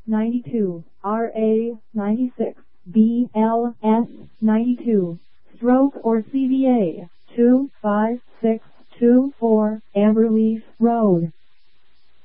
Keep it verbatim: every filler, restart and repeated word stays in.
ninety-two, R A ninety-six, B L S ninety-two, stroke or C V A two five six two four Amberleaf Road.